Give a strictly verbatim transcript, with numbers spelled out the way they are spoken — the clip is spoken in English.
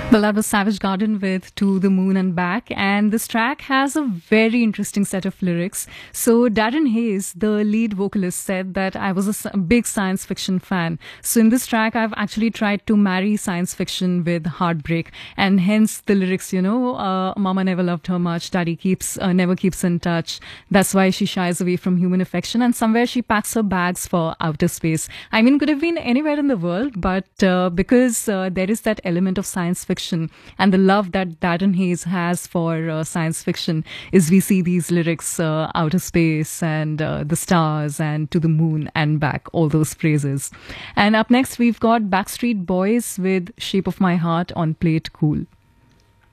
Well, that was Savage Garden with To the Moon and Back. And this track has a very interesting set of lyrics. So, Darren Hayes, the lead vocalist, said that I was a s- a big science fiction fan. So, in this track, I've actually tried to marry science fiction with heartbreak. And hence the lyrics, you know, uh, Mama never loved her much. Daddy keeps, uh, never keeps in touch. That's why she shies away from human affection. And somewhere she packs her bags for outer space. I mean, could have been anywhere in the world, but uh, because uh, there is that element of science fiction and the love that Darren Hayes has for uh, science fiction is we see these lyrics, uh, outer space and uh, the stars and to the moon and back, all those phrases. And up next, we've got Backstreet Boys with Shape of My Heart on Play It Cool.